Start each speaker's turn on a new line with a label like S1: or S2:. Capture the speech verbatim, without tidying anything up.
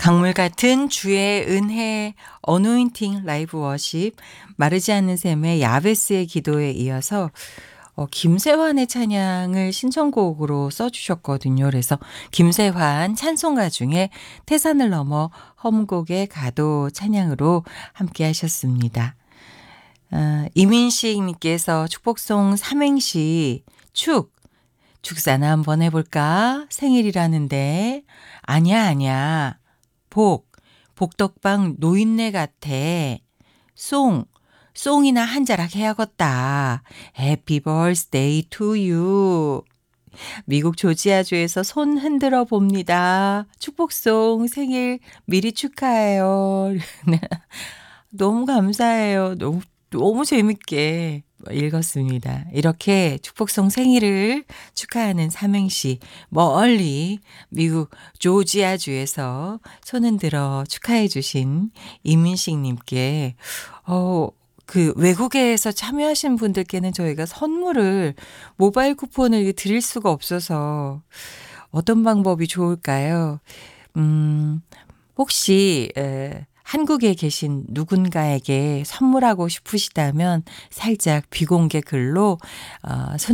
S1: 강물 같은 주의 은혜 어노인팅 라이브 워십 마르지 않는 샘의 야베스의 기도에 이어서 어 김세환의 찬양을 신청곡으로 써 주셨거든요. 그래서 김세환 찬송가 중에 태산을 넘어 험곡의 가도 찬양으로 함께 하셨습니다. 아, 이민식 님께서 축복송 삼행시 축 축사나 한번 해볼까? 생일이라는데 아니야 아니야. 복 복덕방 노인네 같아. 송 송이나 한 자락 해야겠다. 해피 버스데이 투 유. 미국 조지아주에서 손 흔들어 봅니다. 축복송 생일 미리 축하해요. 너무 감사해요. 너무 너무 재밌게 읽었습니다. 이렇게 축복송 생일을 축하하는 삼행시 멀리 미국 조지아주에서 손은 들어 축하해 주신 이민식 님께 어, 그 외국에서 참여하신 분들께는 저희가 선물을 모바일 쿠폰을 드릴 수가 없어서 어떤 방법이 좋을까요? 음, 혹시 에, 한국에 계신 누군가에게 선물하고 싶으시다면 살짝 비공개 글로 어,